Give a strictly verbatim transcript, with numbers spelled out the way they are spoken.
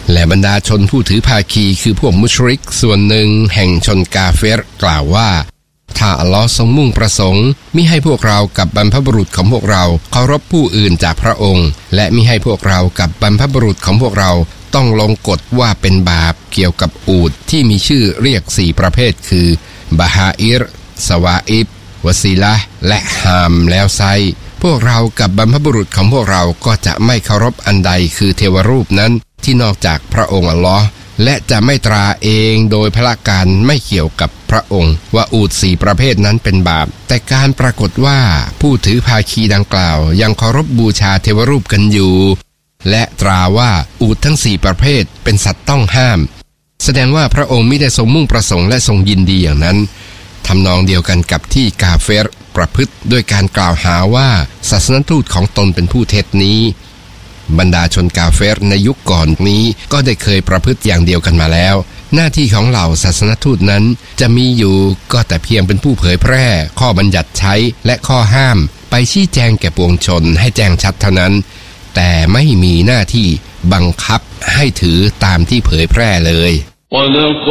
และบรรดาชนผู้ถือภาคีคือพวกมุชริกส่วนหนึ่งแห่งชนกาเฟรกล่าวว่าถ้าอัลลอฮ์ทรงมุ่งประสงค์มิให้พวกเรากับบรรพบุรุษของพวกเราเคารพผู้อื่นจากพระองค์และมิให้พวกเรากับบรรพบุรุษของพวกเราต้องลงกฎว่าเป็นบาปเกี่ยวกับอูฐที่มีชื่อเรียกสี่ประเภทคือบาฮาอิรสวาอิบวซีละและฮามแล้วไซพวกเรากับบรรพบุรุษของพวกเราก็จะไม่เคารพอันใดคือเทวรูปนั้นที่นอกจากพระองค์อัลลอฮ์และจะไม่ตราเองโดยพละการไม่เกี่ยวกับพระองค์ว่าอูฐสี่ประเภทนั้นเป็นบาปแต่การปรากฏว่าผู้ถือภาคีดังกล่าวยังเคารพบูชาเทวรูปกันอยู่และตราว่าอูฐทั้งสี่ประเภทเป็นสัตว์ต้องห้ามแสดงว่าพระองค์มิได้ทรงมุ่งประสงค์และทรงยินดีอย่างนั้นทำนองเดียวกันกับที่กาเฟรประพฤติด้วยการกล่าวหาว่าศาสนทูตของตนเป็นผู้เท็จนี้บรรดาชนกาเฟรในยุคก่อนนี้ก็ได้เคยประพฤติอย่างเดียวกันมาแล้วหน้าที่ของเหล่าศาสนทูตนั้นจะมีอยู่ก็แต่เพียงเป็นผู้เผยแพร่ข้อบัญญัติใช้และข้อห้ามไปชี้แจงแก่ปวงชนให้แจ้งชัดเท่านั้นแต่ไม่มีหน้าที่บังคับให้ถือตามที่เผยแพร่เลย